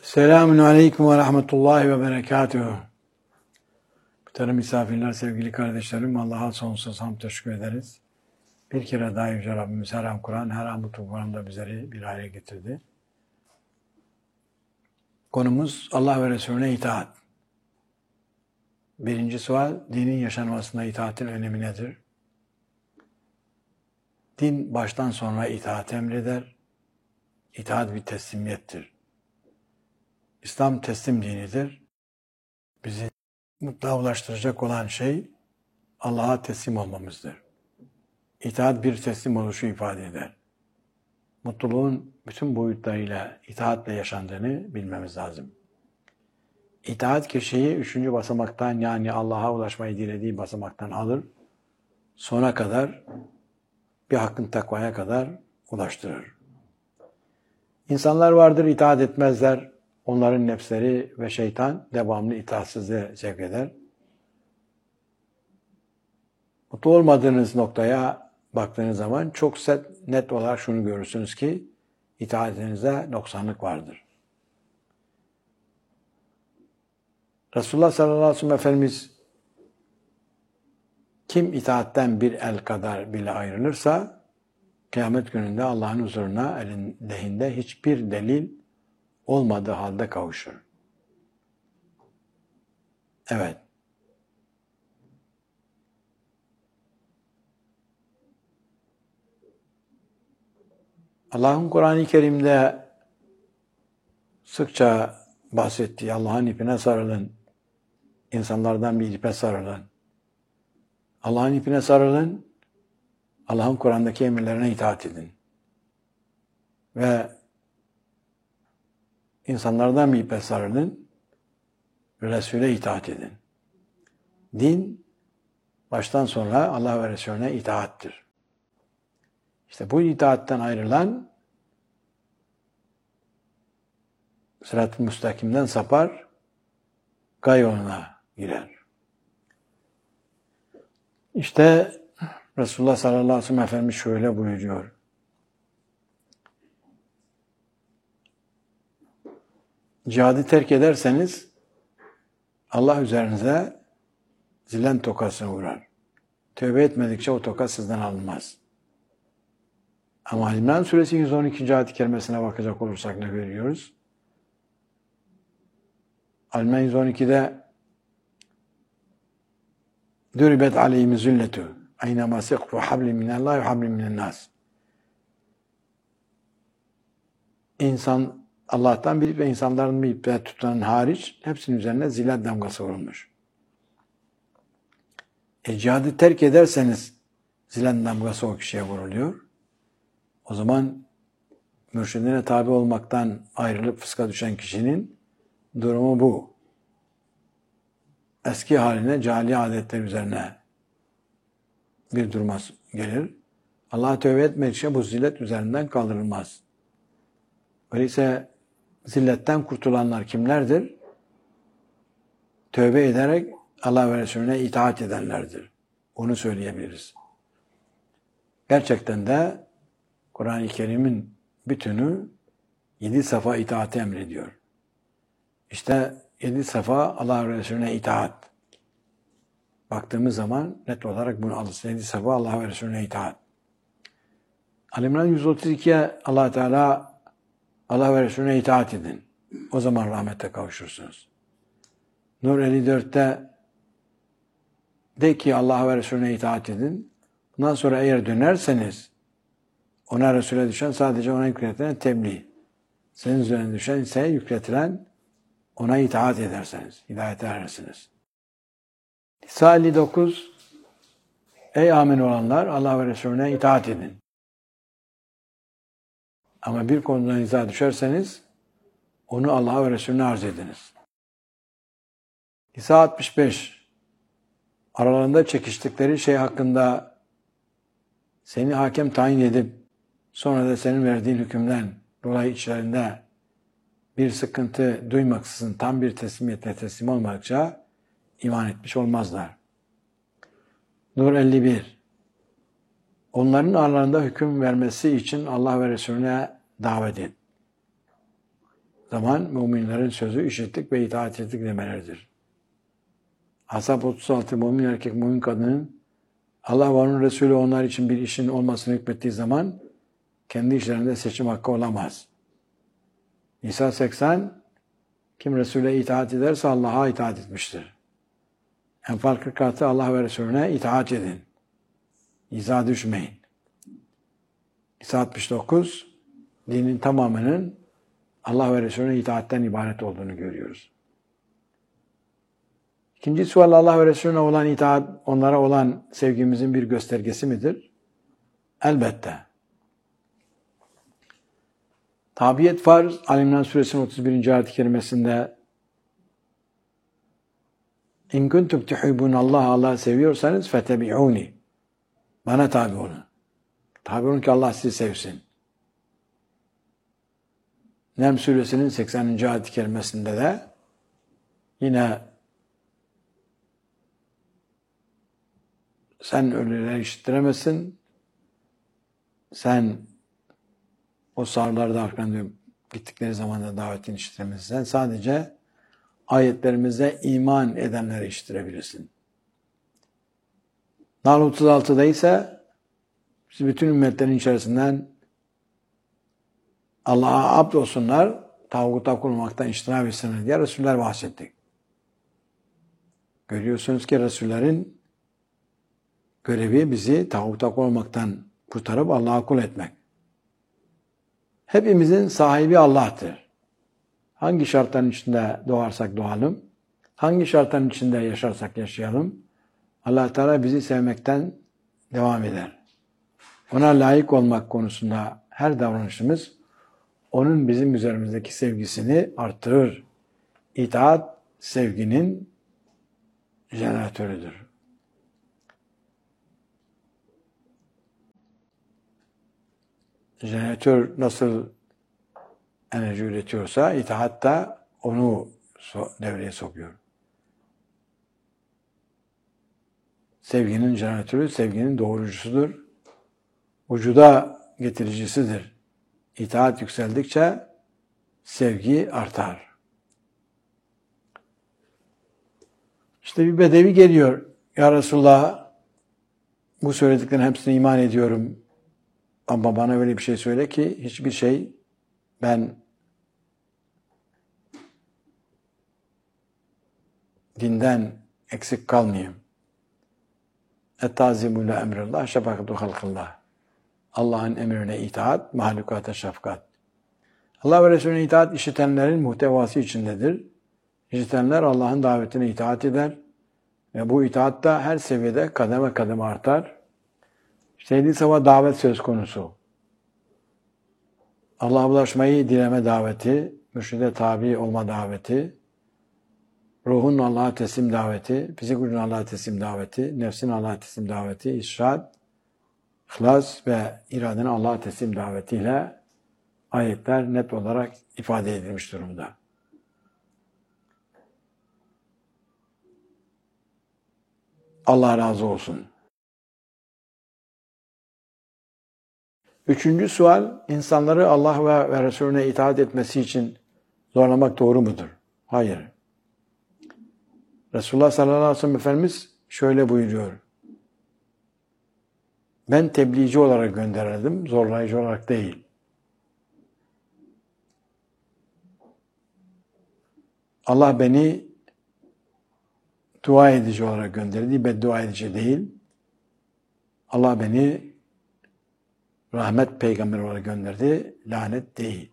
Selamun Aleyküm ve Rahmetullahi ve Berekatuhu. Muhterem misafirler, sevgili kardeşlerim, Allah'a sonsuz hamd teşekkür ederiz. Bir kere daha Yüce Rabbimiz her an Kur'an, her an bu Kur'an'da bizleri bir araya getirdi. Konumuz Allah ve Resulüne itaat. Birinci sual, dinin yaşanmasında itaatin önemi nedir? Din baştan sona itaat emreder. İtaat bir teslimiyettir. İslam teslim dinidir. Bizi mutluluğa ulaştıracak olan şey Allah'a teslim olmamızdır. İtaat bir teslim oluşu ifade eder. Mutluluğun bütün boyutlarıyla itaatle yaşandığını bilmemiz lazım. İtaat kişiyi 3. basamaktan, yani Allah'a ulaşmayı dilediği basamaktan alır, sona kadar, bir hakkın takvaya kadar ulaştırır. İnsanlar vardır, itaat etmezler. Onların nefsleri ve şeytan devamlı itaatsizliğe sevk eder. Mutlu olmadığınız noktaya baktığınız zaman çok net olarak şunu görürsünüz ki itaatinizde noksanlık vardır. Resulullah sallallahu aleyhi ve sellem Efendimiz, kim itaatten bir el kadar bile ayrılırsa kıyamet gününde Allah'ın huzuruna lehinde hiçbir delil olmadığı halde kavuşur. Evet. Allah'ın Kur'an-ı Kerim'de sıkça bahsettiği Allah'ın ipine sarılın, insanlardan bir ipe sarılın. Allah'ın ipine sarılın, Allah'ın Kur'an'daki emirlerine itaat edin. Ve insanlardan bir ipe sarılın, Resul'e itaat edin. Din, baştan sona Allah ve Resulüne itaattir. İşte bu itaatten ayrılan, sırat-ı müstakimden sapar, gay yoluna girer. İşte Resulullah sallallahu aleyhi ve sellem Efendimiz şöyle buyuruyor. Cihadı terk ederseniz Allah üzerinize zilen tokasını vurar. Tövbe etmedikçe o toka sizden alınmaz. Ama İmran suresi 112. ayet-i kerimesine bakacak olursak ne görüyoruz? İmran 112'de Düribet aleyhim zülletu aynama sekfu hablim minallahi ve hablim minennas. İnsan Allah'tan bilip ve insanların bilip ve tutanın hariç hepsinin üzerine zillet damgası vurulmuş. Cihadı terk ederseniz zillet damgası o kişiye vuruluyor. O zaman mürşidine tabi olmaktan ayrılıp fıska düşen kişinin durumu bu. Eski haline, cahiliye adetler üzerine bir duruma gelir. Allah'a tövbe etmedikçe bu zillet üzerinden kaldırılmaz. Öyleyse zilletten kurtulanlar kimlerdir? Tövbe ederek Allah ve Resulüne itaat edenlerdir. Onu söyleyebiliriz. Gerçekten de Kur'an-ı Kerim'in bütünü 7 safa itaati emrediyor. İşte 7 safa Allah ve Resulüne itaat. Baktığımız zaman net olarak bunu alırsın. 7 safa Allah ve Resulüne itaat. İmran 132'ye Allah Teala Allah ve Resulüne itaat edin. O zaman rahmete kavuşursunuz. Nur 54'te de ki Allah ve Resulüne itaat edin. Bundan sonra eğer dönerseniz ona Resul'e düşen sadece ona yükletilen tebliğ. Senin üzerine düşen ise yükletilen ona itaat ederseniz, hidayete erersiniz. Nisa 59 ey amin olanlar Allah ve Resulüne itaat edin. Ama bir konuda niza düşerseniz onu Allah'a ve Resulüne arz ediniz. Nisa 65 aralarında çekiştikleri şey hakkında seni hakem tayin edip sonra da senin verdiğin hükümden dolayı içlerinde bir sıkıntı duymaksızın tam bir teslimiyetle teslim olmadıkça iman etmiş olmazlar. Nur 51 onların aralarında hüküm vermesi için Allah ve Resulüne davet et. zaman müminlerin sözü işittik ve itaat ettik demeleridir. Ashab 36 mümin erkek, mümin kadının Allah ve onun Resulü onlar için bir işin olmasını hükmettiği zaman kendi işlerinde seçim hakkı olamaz. Nisa 80 kim Resul'e itaat ederse Allah'a itaat etmiştir. Enfal 46 Allah ve Resulüne itaat edin. İza düşmeyin. Nisa 69 dinin tamamının Allah ve Resulüne itaatten ibaret olduğunu görüyoruz. İkinci sual Allah ve Resulüne olan itaat, onlara olan sevgimizin bir göstergesi midir? Elbette. Tabiyet farz, Ali-İmran suresinin 31. ayet-i kerimesinde İn kuntum Allah'ı seviyorsanız fetebi'uni. Bana tabi olun. Tabi olun ki Allah sizi sevsin. Nem suresinin 80. ayet-i kerimesinde de yine sen ölüleri işittiremezsin. Sen o sağırlarda arkadan gittikleri zaman da davetini işittiremezsin. Sen sadece ayetlerimize iman edenleri işittirebilirsin. Nahl 36'da ise biz bütün ümmetlerin içerisinden Allah'a abd olsunlar, tağuta kullanmaktan iştinab etsinler diye Resuller bahsettik. Görüyorsunuz ki Resullerin görevi bizi tağuta kullanmaktan kurtarıp Allah'a kul etmek. Hepimizin sahibi Allah'tır. Hangi şartların içinde doğarsak doğalım, hangi şartların içinde yaşarsak yaşayalım, Allah Teala bizi sevmekten devam eder. Ona layık olmak konusunda her davranışımız onun bizim üzerimizdeki sevgisini artırır. İtaat sevginin jeneratörüdür. Jeneratör nasıl enerji üretiyorsa itaat da onu devreye sokuyor. Sevginin jeneratörü, sevginin doğurucusudur. Vücuda getiricisidir. İtaat yükseldikçe sevgi artar. İşte bir bedevi geliyor. Ya Resulullah, bu söylediklerin hepsine iman ediyorum. Ama bana öyle bir şey söyle ki hiçbir şey ben dinden eksik kalmayayım. Et-tazimu la emrillah şefakatu halkillah. Allah'ın emrine itaat, mahlukata şefkat. Allah ve Resulüne itaat işitenlerin muhtevası içindedir. İşitenler Allah'ın davetine itaat eder ve bu itaat da her seviyede kademe kademe artar. İşte yedi sabah davet söz konusu. Allah'a ulaşmayı dileme daveti, mürşide tabi olma daveti, ruhun Allah'a teslim daveti, fizik gücün Allah'a teslim daveti, nefsin Allah'a teslim daveti, irşad, ihlas ve iradenin Allah'a teslim davetiyle ayetler net olarak ifade edilmiş durumda. Allah razı olsun. Üçüncü sual, insanları Allah ve Resulüne itaat etmesi için zorlamak doğru mudur? Hayır. Resulullah sallallahu aleyhi ve sellem Efendimiz şöyle buyuruyor. Ben tebliğci olarak gönderildim, zorlayıcı olarak değil. Allah beni dua edici olarak gönderdi, beddua edici değil. Allah beni rahmet peygamber olarak gönderdi, lanet değil.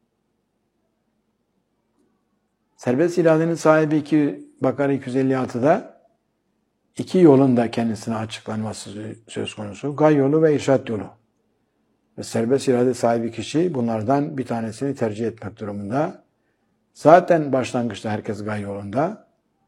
Serbest iradenin sahibi Bakara 256'da iki yolun da kendisine açıklanması söz konusu. Gay yolu ve irşad yolu. Ve serbest irade sahibi kişi bunlardan bir tanesini tercih etmek durumunda. Zaten başlangıçta herkes gay yolunda.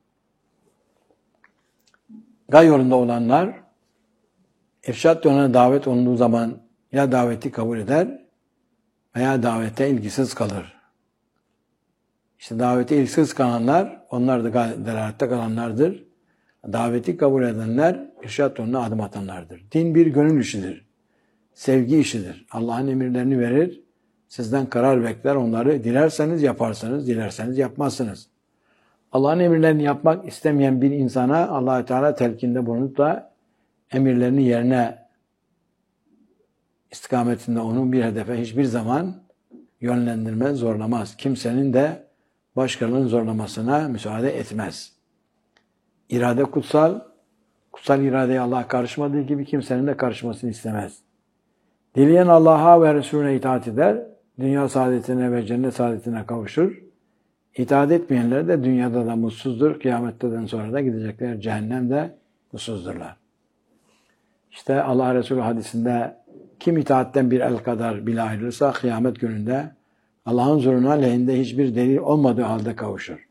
Gay yolunda olanlar irşad yoluna davet olunduğu zaman ya daveti kabul eder veya davete ilgisiz kalır. İşte davete ilgisiz kalanlar, onlar da delalette kalanlardır. Daveti kabul edenler, irşad yoluna adım atanlardır. Din bir gönül işidir. Sevgi işidir. Allah'ın emirlerini verir Sizden karar bekler, onları dilerseniz yaparsınız, dilerseniz yapmazsınız. Allah'ın emirlerini yapmak istemeyen bir insana Allah-u Teala telkinde bulunup da emirlerini yerine istikametinde onu bir hedefe hiçbir zaman yönlendirmez, zorlamaz. Kimsenin de başkalarının zorlamasına müsaade etmez. İrade kutsal, kutsal iradeye Allah karışmadığı gibi kimsenin de karışmasını istemez. Dileyen Allah'a ve Resulüne itaat eder, dünya saadetine ve cennet saadetine kavuşur. İtaat etmeyenler de dünyada da mutsuzdur, kıyametten sonra da gidecekler cehennemde mutsuzdurlar. İşte Allah Resulü hadisinde kim itaatten bir el kadar bile ayrılırsa kıyamet gününde Allah'ın huzuruna lehinde hiçbir delil olmadığı halde kavuşur.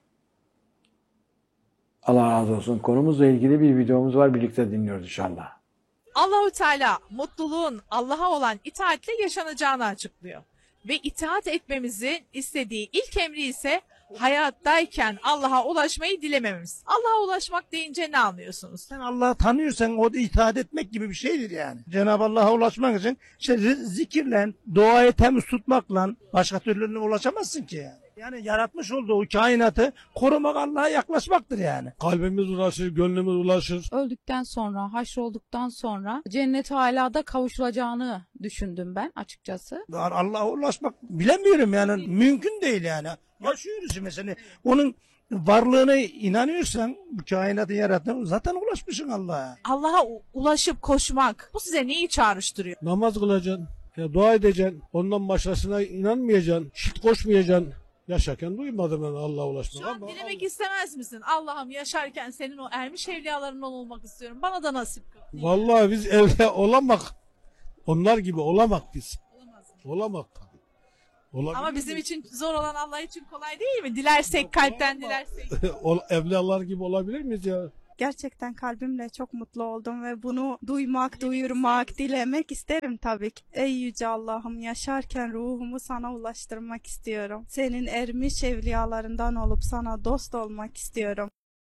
Allah razı olsun. Konumuzla ilgili bir videomuz var. Birlikte dinliyoruz inşallah. Allahu Teala mutluluğun Allah'a olan itaatle yaşanacağını açıklıyor. Ve itaat etmemizin istediği ilk emri ise hayattayken Allah'a ulaşmayı dilemememiz. Allah'a ulaşmak deyince ne anlıyorsunuz? Sen Allah'ı tanıyorsan o da itaat etmek gibi bir şeydir yani. Cenab-ı Allah'a ulaşmak için işte zikirle, duayı temiz tutmakla başka türlü ulaşamazsın ki yani. Yani yaratmış olduğu o kainatı korumak Allah'a yaklaşmaktır yani. Kalbimiz ulaşır, gönlümüz ulaşır. Öldükten sonra, haşrolduktan sonra cennet-i alada kavuşulacağını düşündüm ben açıkçası. Allah'a ulaşmak bilemiyorum yani mümkün değil yani. Yaşıyoruz mesela. Onun varlığına inanıyorsan bu kainatı yaratan zaten ulaşmışsın Allah'a. Allah'a ulaşıp koşmak bu size neyi çağrıştırıyor? Namaz kılacaksın, ya dua edeceksin. Ondan başkasına inanmayacaksın, şirk koşmayacaksın. Yaşarken duymadım ben Allah'a ulaşmak. Şu an dilemek istemez misin? Allah'ım yaşarken senin o ermiş evliyalarından olmak istiyorum. Bana da nasip kıl. Vallahi biz evliya olamak, onlar gibi olamak biz. Olamak tabii. Olabilir Ama mi? bizim için zor olan Allah için kolay değil mi? Dilersek kalpten dilersek. Evliyalar gibi olabilir miyiz ya? Gerçekten kalbimle çok mutlu oldum ve bunu duymak, duyurmak, dilemek isterim tabii ki. Ey Yüce Allah'ım, yaşarken ruhumu sana ulaştırmak istiyorum. Senin ermiş evliyalarından olup sana dost olmak istiyorum.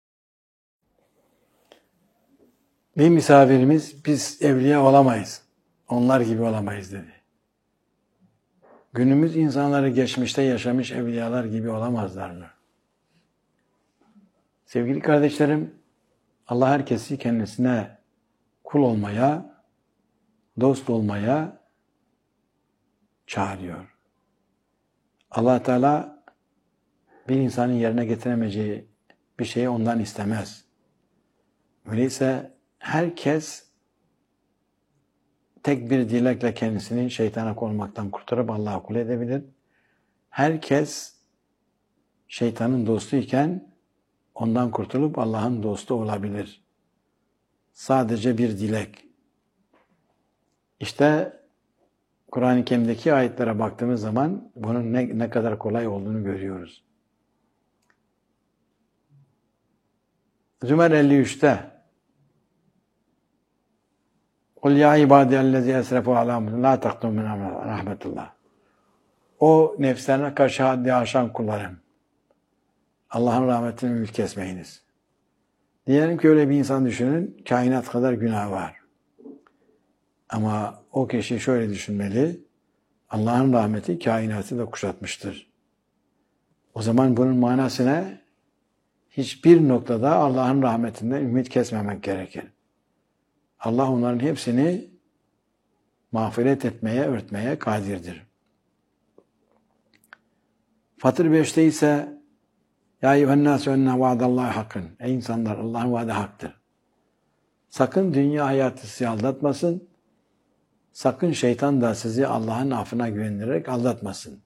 Bir misafirimiz biz evliya olamayız, onlar gibi olamayız dedi. Günümüz insanları geçmişte yaşamış evliyalar gibi olamazlar mı? Sevgili kardeşlerim, Allah herkesi kendisine kul olmaya, dost olmaya çağırıyor. Allah Teala bir insanın yerine getiremeyeceği bir şeyi ondan istemez. Öyleyse herkes tek bir dilekle kendisini şeytana konmaktan kurtarıp Allah'a kul edebilir. Herkes şeytanın dostu iken ondan kurtulup Allah'ın dostu olabilir. Sadece bir dilek. İşte Kur'an-ı Kerim'deki ayetlere baktığımız zaman bunun ne kadar kolay olduğunu görüyoruz. Zümer 53'te قُلْ يَا عِبَادِيَ الَّذِي أَسْرَفُوا عَلَى أَنفُسِهِمْ لَا تَقْنَطُوا مِنْ رَحْمَةِ اللّٰهِ. O nefslerine karşı haddi aşan kullarım. Allah'ın rahmetini ümit kesmeyiniz. Diyelim ki öyle bir insan düşünün, kainat kadar günah var. Ama o kişi şöyle düşünmeli, Allah'ın rahmeti kainatı da kuşatmıştır. O zaman bunun manası ne? Hiçbir noktada Allah'ın rahmetinden ümit kesmemek gerekir. Allah onların hepsini mağfiret etmeye, örtmeye kadirdir. Fatır 5'te ise Ya eyyühennâsü enne vaadallahi hakkın. Ey insanlar, Allah'ın vaadi haktır. Sakın dünya hayatı sizi aldatmasın. Sakın şeytan da sizi Allah'ın affına güvendirerek aldatmasın.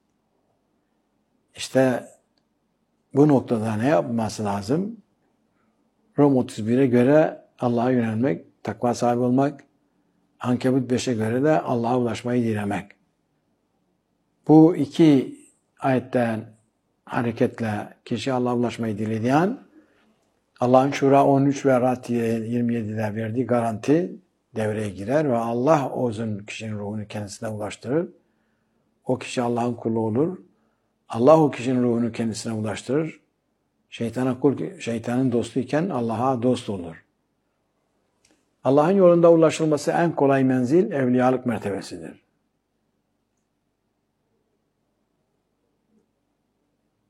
İşte bu noktada ne yapması lazım? Rum 31'e göre Allah'a yönelmek, takva sahibi olmak, Ankebut 5'e göre de Allah'a ulaşmayı dilemek. Bu iki ayetten hareketle kişi Allah'a ulaşmayı dilediği an Allah'ın Şura 13 ve Ra'd 27'de verdiği garanti devreye girer ve Allah o kişinin ruhunu kendisine ulaştırır. O kişi Allah'ın kulu olur. Allah o kişinin ruhunu kendisine ulaştırır. Şeytanın dostu iken Allah'a dost olur. Allah'ın yolunda ulaşılması en kolay menzil evliyalık mertebesidir.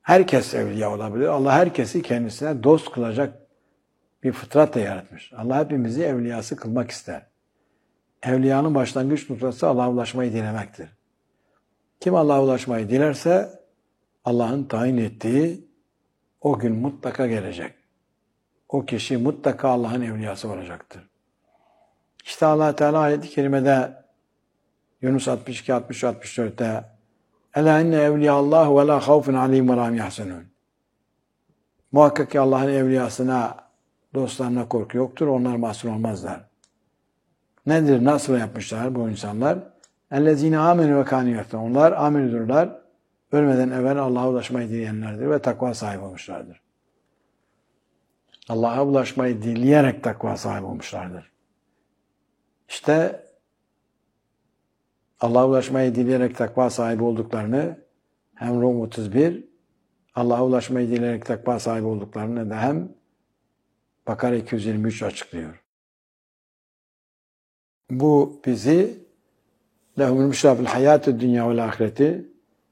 Herkes evliya olabilir. Allah herkesi kendisine dost kılacak bir fıtratla yaratmış. Allah hepimizi evliyası kılmak ister. Evliyanın başlangıç noktası Allah'a ulaşmayı dilemektir. Kim Allah'a ulaşmayı dilerse Allah'ın tayin ettiği o gün mutlaka gelecek. O kişi mutlaka Allah'ın evliyası olacaktır. İşte Allah Teala ayet-i kerimede Yunus 62, 63, 64'te Ela inne evliyallahu ve la havfun aleyhim ve la hum yahzunun. Muhakkak ki Allah'ın evliyasına, dostlarına korku yoktur. Onlar mahzun olmazlar. Nedir? Nasıl yapmışlar bu insanlar? Ellezine amenü ve kânû yattaqûn. Onlar amenüdürler. Ölmeden evvel Allah'a ulaşmayı dileyenlerdir ve takva sahibi olmuşlardır. Allah'a ulaşmayı dileyerek takva sahibi olmuşlardır. İşte Allah'a ulaşmayı dileyerek takva sahibi olduklarını hem Rum 31, Allah'a ulaşmayı dileyerek takva sahibi olduklarını da hem Bakara 223 açıklıyor. Bu bizi lehumul müşrafil hayatü dünya ve ahireti,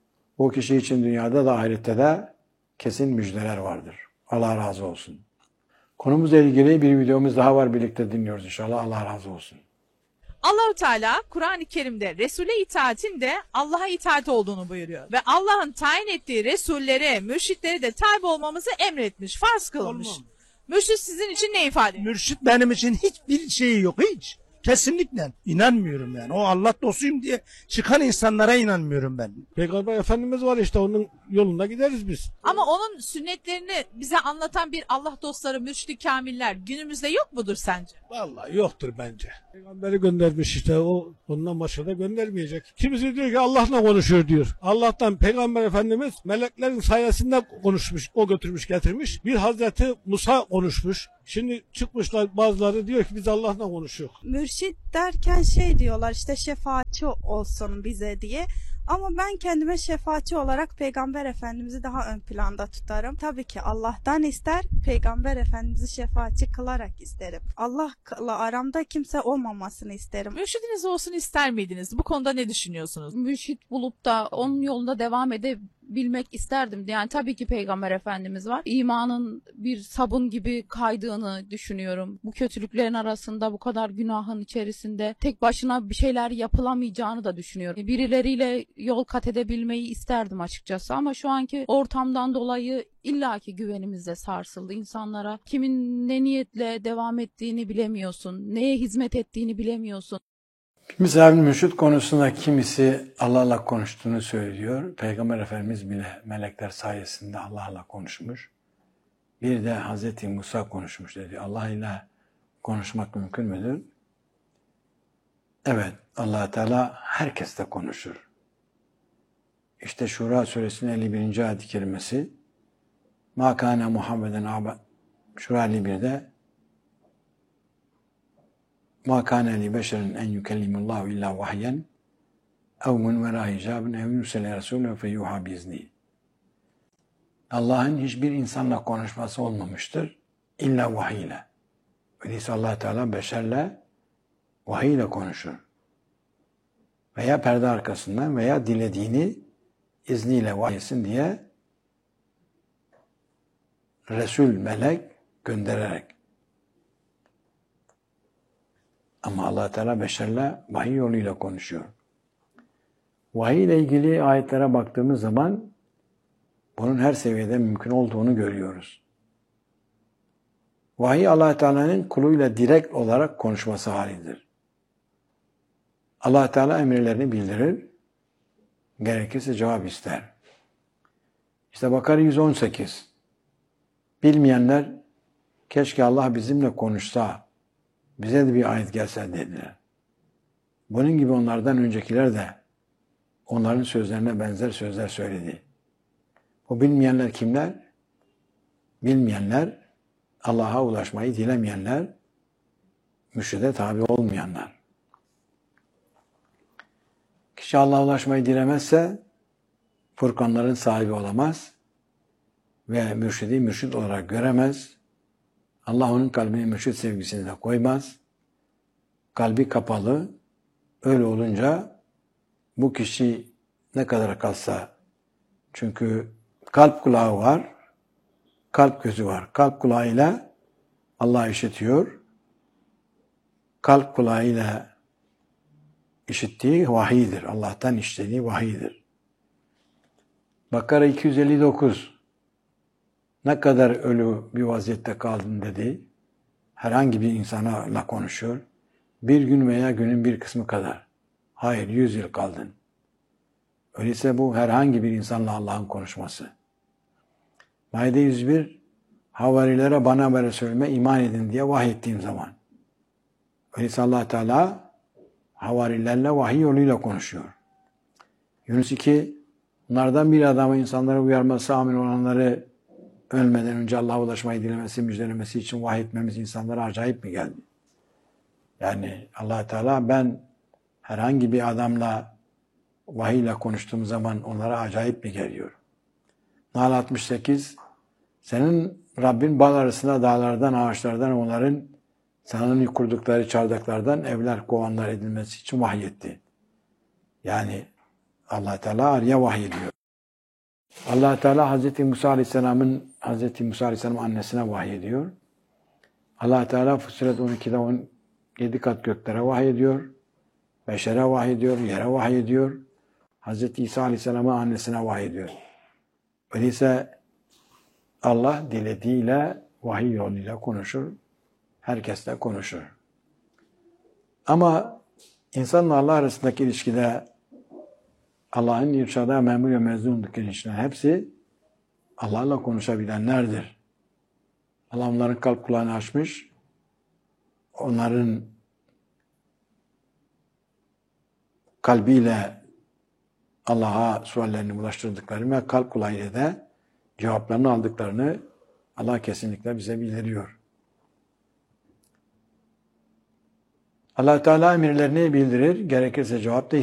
bu kişi için dünyada da ahirette de kesin müjdeler vardır. Allah razı olsun. Konumuzla ilgili bir videomuz daha var, birlikte dinliyoruz inşallah. Allah razı olsun. Allahu Teala Kur'an-ı Kerim'de Resul'e itaatin de Allah'a itaat olduğunu buyuruyor. Ve Allah'ın tayin ettiği Resullere, mürşitlere de tabi olmamızı emretmiş, farz kılmış. Olmam. Mürşit sizin için ne ifade ediyor? Mürşit benim için hiçbir şeyi yok, hiç. Kesinlikle inanmıyorum yani. O Allah dostuyum diye çıkan insanlara inanmıyorum ben. Peygamber Efendimiz var işte, onun yolunda gideriz biz. Ama onun sünnetlerini bize anlatan bir Allah dostları, mürşid-i kamiller günümüzde yok mudur sence? Vallahi yoktur bence. Peygamberi göndermiş işte, o ondan başka da göndermeyecek. Kimisi diyor ki Allah'la konuşuyor diyor. Allah'tan Peygamber Efendimiz meleklerin sayesinde konuşmuş, o götürmüş getirmiş. Bir Hazreti Musa konuşmuş. Şimdi çıkmışlar bazıları diyor ki biz Allah'la konuşuyoruz. Mürşit derken şey diyorlar işte şefaatçi olsun bize diye. Ama ben kendime şefaatçi olarak Peygamber Efendimiz'i daha ön planda tutarım. Tabii ki Allah'tan ister, Peygamber Efendimiz'i şefaatçi kılarak isterim. Allah'la aramda kimse olmamasını isterim. Mürşidiniz olsun ister miydiniz? Bu konuda ne düşünüyorsunuz? Mürşit bulup da onun yolunda devam edebilmek isterdim. Yani tabii ki Peygamber Efendimiz var. İmanın bir sabun gibi kaydığını düşünüyorum. Bu kötülüklerin arasında, bu kadar günahın içerisinde tek başına bir şeyler yapılamayacağını da düşünüyorum. Birileriyle yol kat edebilmeyi isterdim açıkçası, ama şu anki ortamdan dolayı illaki güvenimiz de sarsıldı. İnsanlara kimin ne niyetle devam ettiğini bilemiyorsun, neye hizmet ettiğini bilemiyorsun. Misal mürşit konusunda kimisi Allah'la konuştuğunu söylüyor. Peygamber Efendimiz bile melekler sayesinde Allah'la konuşmuş. Bir de Hazreti Musa konuşmuş dedi. Allah ile konuşmak mümkün müdür? Evet, Allah Teala herkesle konuşur. İşte Şura suresinin 51. ayet-i kerimesi Ma kâne Muhammeden Şura 51'de Ma kâne li beşerin en yükellimullahu illa vahyen ev min verâ hicâbin ev yursele resûle feyyuhâ biizni. Allah'ın hiçbir insanla konuşması olmamıştır. İlla vahiy ile. Öyleyse Allah Teala beşerle vahiy ile konuşur. Veya perde arkasından veya dilediğini izniyle vahyesin diye Resul, melek göndererek. Ama Allah Teala beşerle vahiy yoluyla konuşuyor. Vahiy ile ilgili ayetlere baktığımız zaman bunun her seviyede mümkün olduğunu görüyoruz. Vahiy Allah Teala'nın kuluyla direkt olarak konuşması halidir. Allah Teala emirlerini bildirir, gerekirse cevap ister. İşte Bakara 118. Bilmeyenler keşke Allah bizimle konuşsa, bize de bir ayet gelse dediler. Bunun gibi onlardan öncekiler de onların sözlerine benzer sözler söyledi. O bilmeyenler kimler? Bilmeyenler, Allah'a ulaşmayı dilemeyenler, mürşide tabi olmayanlar. Kişi Allah'a ulaşmayı dilemezse Furkanların sahibi olamaz ve mürşidi mürşid olarak göremez. Allah onun kalbine mürşid sevgisini de koymaz. Kalbi kapalı. Öyle olunca bu kişi ne kadar kalsa, çünkü kalp kulağı var, kalp gözü var. Kalp kulağıyla Allah işitiyor. Kalp kulağıyla işittiği vahiydir. Allah'tan işlediği vahiydir. Bakara 259. Ne kadar ölü bir vaziyette kaldın dedi. Herhangi bir insanla konuşuyor. Bir gün veya günün bir kısmı kadar. Hayır, 100 yıl kaldın. Öyleyse bu herhangi bir insanla Allah'ın konuşması. Maide 101, havarilere bana ve Resulüme iman edin diye vahyettiğim zaman. Öyleyse Allah Teala havarilerle vahiy yoluyla konuşuyor. Yunus 2, bunlardan bir adamı insanlara uyarması, amin olanları ölmeden önce Allah'a ulaşmayı dilemesi, müjdelemesi için vahyetmemiz insanlara acayip mi geldi? Yani Allah Teala ben herhangi bir adamla vahiyle konuştuğum zaman onlara acayip mi geliyor? Nahl 68, senin Rabbin bal arasında dağlardan, ağaçlardan onların sanın kurdukları çardaklardan evler, kovanlar edilmesi için vahyetti. Yani Allah Teala araya vahyediyor. Allah Teala Hazreti Musa Aleyhisselam'ın annesine vahyediyor. Allah Teala Fussilet 12'de 17 kat göklere vahyediyor. Beşere vahyediyor, yere vahyediyor. Hazreti İsa Aleyhisselam'ın annesine vahyediyor. Öyleyse Allah dilediğiyle vahiy yoluyla konuşur. Herkesle konuşur. Ama insanla Allah arasındaki ilişkide Allah'ın irşada memur ve mezunluk ilişkiler hepsi Allah'la konuşabilenlerdir. Allah onların kalp kulağını açmış. Onların kalbiyle Allah'a suallerini ulaştırdıklarını ve kalp kulağıyla da cevaplarını aldıklarını Allah kesinlikle bize bildiriyor. Allah Teala emirlerini bildirir, gerekirse cevap da